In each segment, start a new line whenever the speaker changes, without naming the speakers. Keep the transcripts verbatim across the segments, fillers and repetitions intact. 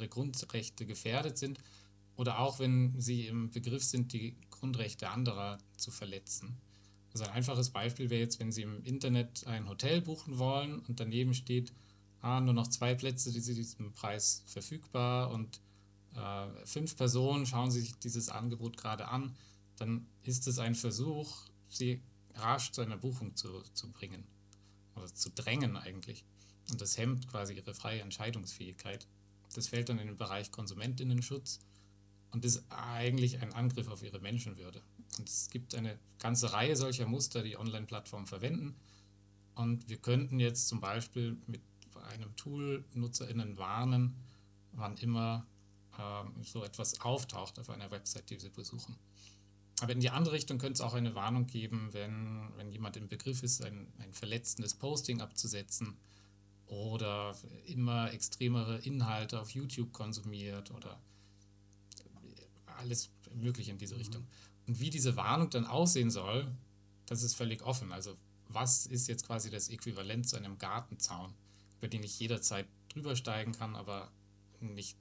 ihre Grundrechte gefährdet sind oder auch wenn sie im Begriff sind, die Grundrechte anderer zu verletzen. Also ein einfaches Beispiel wäre jetzt, wenn Sie im Internet ein Hotel buchen wollen und daneben steht, ah, nur noch zwei Plätze zu diesem Preis verfügbar und äh, fünf Personen schauen sich dieses Angebot gerade an, dann ist es ein Versuch, sie rasch zu einer Buchung zu, zu bringen oder zu drängen eigentlich. Und das hemmt quasi ihre freie Entscheidungsfähigkeit. Das fällt dann in den Bereich Konsumentinnenschutz und ist eigentlich ein Angriff auf ihre Menschenwürde. Und es gibt eine ganze Reihe solcher Muster, die Online-Plattformen verwenden. Und wir könnten jetzt zum Beispiel mit einem Tool NutzerInnen warnen, wann immer ähm, so etwas auftaucht auf einer Website, die sie besuchen. Aber in die andere Richtung könnte es auch eine Warnung geben, wenn, wenn jemand im Begriff ist, ein, ein verletzendes Posting abzusetzen oder immer extremere Inhalte auf YouTube konsumiert oder alles Mögliche in diese Richtung. Und wie diese Warnung dann aussehen soll, das ist völlig offen. Also was ist jetzt quasi das Äquivalent zu einem Gartenzaun, über den ich jederzeit drüber steigen kann, aber nicht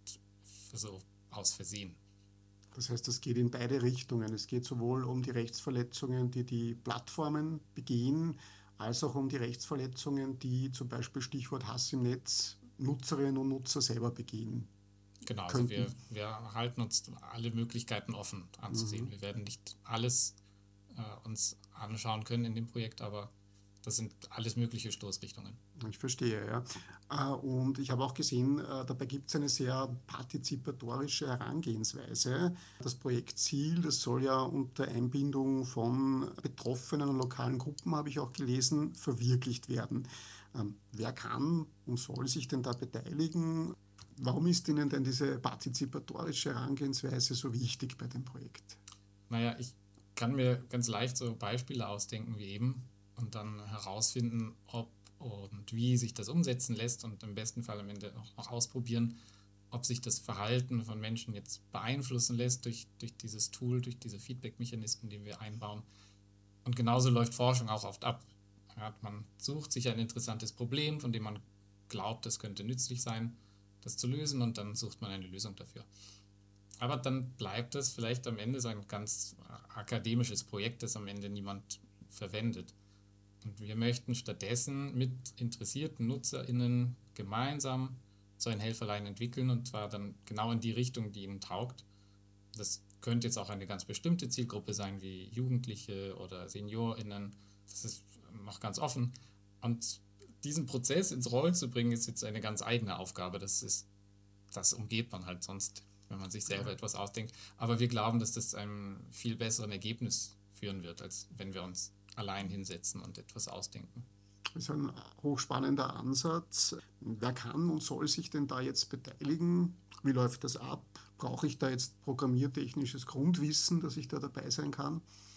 so aus Versehen.
Das heißt, es geht in beide Richtungen. Es geht sowohl um die Rechtsverletzungen, die die Plattformen begehen, als auch um die Rechtsverletzungen, die zum Beispiel Stichwort Hass im Netz Nutzerinnen und Nutzer selber begehen.
Genau, also wir,
könnten.
wir halten uns alle Möglichkeiten offen anzusehen.
Mhm.
Wir werden nicht alles äh, uns anschauen können in dem Projekt, aber das sind alles mögliche Stoßrichtungen.
Ich verstehe, ja. Äh, Und ich habe auch gesehen, äh, dabei gibt es eine sehr partizipatorische Herangehensweise. Das Projektziel, das soll ja unter Einbindung von betroffenen und lokalen Gruppen, habe ich auch gelesen, verwirklicht werden. Ähm, Wer kann und soll sich denn da beteiligen? Warum ist Ihnen denn diese partizipatorische Herangehensweise so wichtig bei dem Projekt?
Naja, ich kann mir ganz leicht so Beispiele ausdenken wie eben und dann herausfinden, ob und wie sich das umsetzen lässt und im besten Fall am Ende auch noch ausprobieren, ob sich das Verhalten von Menschen jetzt beeinflussen lässt durch, durch dieses Tool, durch diese Feedback-Mechanismen, die wir einbauen. Und genauso läuft Forschung auch oft ab. Ja, man sucht sich ein interessantes Problem, von dem man glaubt, es könnte nützlich sein, das zu lösen und dann sucht man eine Lösung dafür. Aber dann bleibt es vielleicht am Ende so ein ganz akademisches Projekt, das am Ende niemand verwendet. Und wir möchten stattdessen mit interessierten NutzerInnen gemeinsam so ein Helferlein entwickeln und zwar dann genau in die Richtung, die ihnen taugt. Das könnte jetzt auch eine ganz bestimmte Zielgruppe sein, wie Jugendliche oder SeniorInnen. Das ist noch ganz offen. Und diesen Prozess ins Rollen zu bringen, ist jetzt eine ganz eigene Aufgabe. Das ist, das umgeht man halt sonst, wenn man sich selber etwas ausdenkt. Aber wir glauben, dass das zu einem viel besseren Ergebnis führen wird, als wenn wir uns allein hinsetzen und etwas ausdenken.
Das ist ein hochspannender Ansatz. Wer kann und soll sich denn da jetzt beteiligen? Wie läuft das ab? Brauche ich da jetzt programmiertechnisches Grundwissen, dass ich da dabei sein kann?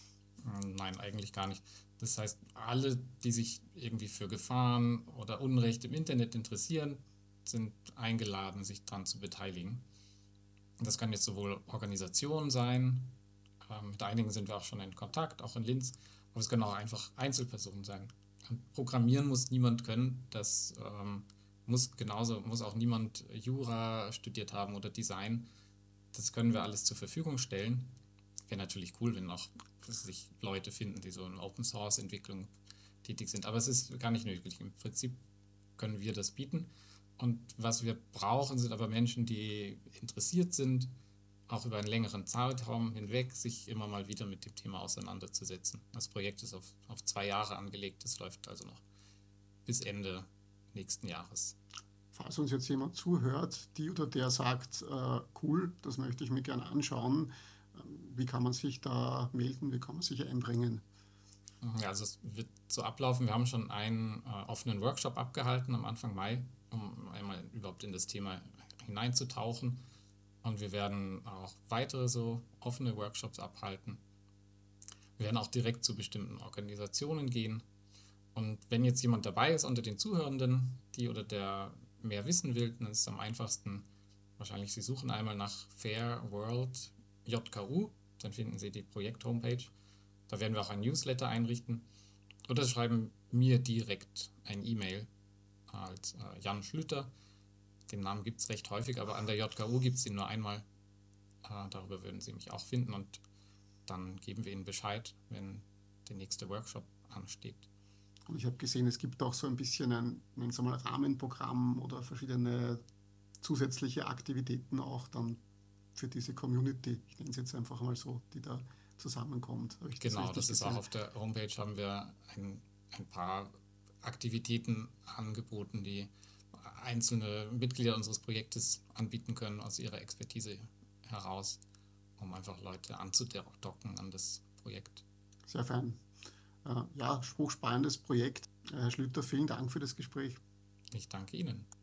Nein, eigentlich gar nicht. Das heißt, alle, die sich irgendwie für Gefahren oder Unrecht im Internet interessieren, sind eingeladen, sich daran zu beteiligen. Das kann jetzt sowohl Organisationen sein, äh, mit einigen sind wir auch schon in Kontakt, auch in Linz, aber es können auch einfach Einzelpersonen sein. Und programmieren muss niemand können, das ähm, muss genauso, muss auch niemand Jura studiert haben oder Design. Das können wir alles zur Verfügung stellen. Wäre natürlich cool, wenn auch sich Leute finden, die so in Open-Source-Entwicklung tätig sind. Aber es ist gar nicht nötig. Im Prinzip können wir das bieten. Und was wir brauchen, sind aber Menschen, die interessiert sind, auch über einen längeren Zeitraum hinweg sich immer mal wieder mit dem Thema auseinanderzusetzen. Das Projekt ist auf, auf zwei Jahre angelegt. Das läuft also noch bis Ende nächsten Jahres.
Falls uns jetzt jemand zuhört, die oder der sagt, äh, cool, das möchte ich mir gerne anschauen, äh, wie kann man sich da melden, wie kann man sich einbringen?
Ja, also es wird so ablaufen. Wir haben schon einen äh, offenen Workshop abgehalten am Anfang Mai, um einmal überhaupt in das Thema hineinzutauchen. Und wir werden auch weitere so offene Workshops abhalten. Wir werden auch direkt zu bestimmten Organisationen gehen. Und wenn jetzt jemand dabei ist unter den Zuhörenden, die oder der mehr wissen will, dann ist es am einfachsten, wahrscheinlich Sie suchen einmal nach Fair World J K U, dann finden Sie die Projekt-Homepage. Da werden wir auch ein Newsletter einrichten. Oder Sie schreiben mir direkt ein E-Mail als äh, Jan Schlüter. Den Namen gibt es recht häufig, aber an der J K U gibt es ihn nur einmal. Äh, darüber würden Sie mich auch finden und dann geben wir Ihnen Bescheid, wenn der nächste Workshop ansteht.
Und ich habe gesehen, es gibt auch so ein bisschen ein, nennen wir mal, Rahmenprogramm oder verschiedene zusätzliche Aktivitäten auch dann für diese Community, ich nenne es jetzt einfach mal so, die da zusammenkommt. Habe ich das
Genau,
richtig
das ist
gesehen?
auch auf der Homepage, haben wir ein, ein paar Aktivitäten angeboten, die einzelne Mitglieder unseres Projektes anbieten können aus ihrer Expertise heraus, um einfach Leute anzudocken an das Projekt.
Sehr fein. Äh, ja, hochspannendes Projekt. Herr Schlüter, vielen Dank für das Gespräch.
Ich danke Ihnen.